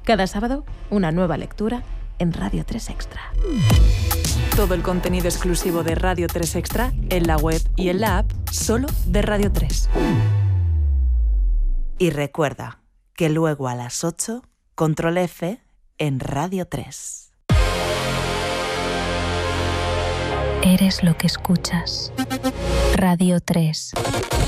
Cada sábado, una nueva lectura en Radio 3 Extra. Todo el contenido exclusivo de Radio 3 Extra en la web y en la app solo de Radio 3. Y recuerda que luego a las 8, Control F en Radio 3. Eres lo que escuchas. Radio 3.